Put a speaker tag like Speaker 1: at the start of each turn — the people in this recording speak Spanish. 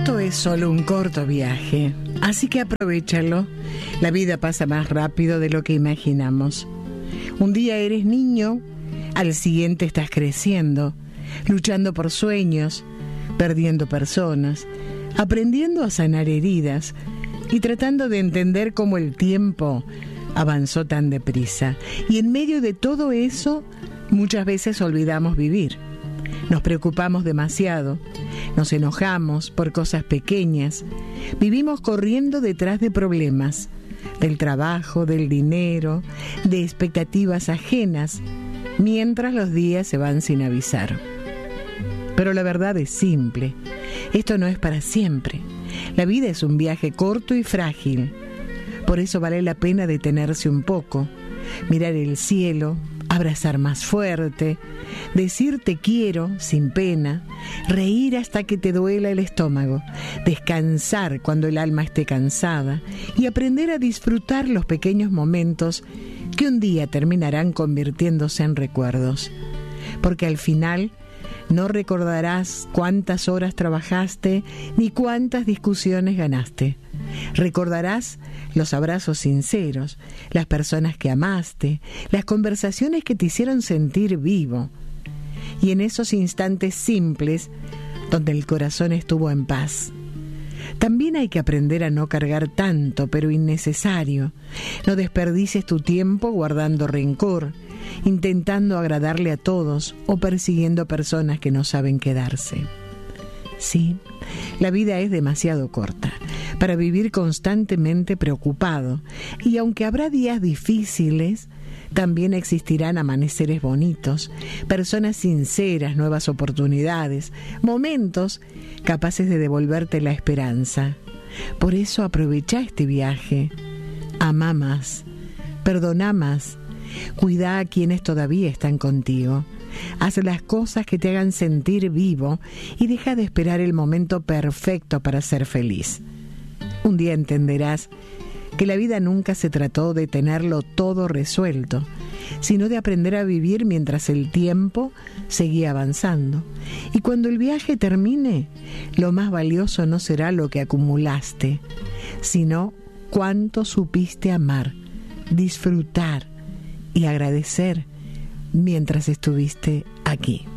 Speaker 1: Esto es solo un corto viaje, así que aprovéchalo. La vida pasa más rápido de lo que imaginamos. Un día eres niño, al siguiente estás creciendo, luchando por sueños, perdiendo personas, aprendiendo a sanar heridas y tratando de entender cómo el tiempo avanzó tan deprisa. Y en medio de todo eso, muchas veces olvidamos vivir. Nos preocupamos demasiado, nos enojamos por cosas pequeñas, vivimos corriendo detrás de problemas, del trabajo, del dinero, de expectativas ajenas, mientras los días se van sin avisar. Pero la verdad es simple, esto no es para siempre. La vida es un viaje corto y frágil, por eso vale la pena detenerse un poco, mirar el cielo, abrazar más fuerte, decir te quiero sin pena, reír hasta que te duela el estómago, descansar cuando el alma esté cansada y aprender a disfrutar los pequeños momentos que un día terminarán convirtiéndose en recuerdos. Porque al final no recordarás cuántas horas trabajaste ni cuántas discusiones ganaste. Recordarás los abrazos sinceros, las personas que amaste, las conversaciones que te hicieron sentir vivo. Y en esos instantes simples, donde el corazón estuvo en paz. También hay que aprender a no cargar tanto, pero innecesario. No desperdicies tu tiempo guardando rencor, intentando agradarle a todos o persiguiendo personas que no saben quedarse. Sí, la vida es demasiado corta para vivir constantemente preocupado, y aunque habrá días difíciles, también existirán amaneceres bonitos, personas sinceras, nuevas oportunidades, momentos capaces de devolverte la esperanza. Por eso aprovecha este viaje, ama más, perdona más, cuida a quienes todavía están contigo. Haz las cosas que te hagan sentir vivo y deja de esperar el momento perfecto para ser feliz. Un día entenderás que la vida nunca se trató de tenerlo todo resuelto, sino de aprender a vivir mientras el tiempo seguía avanzando. Y cuando el viaje termine, lo más valioso no será lo que acumulaste, sino cuánto supiste amar, disfrutar y agradecer mientras estuviste aquí.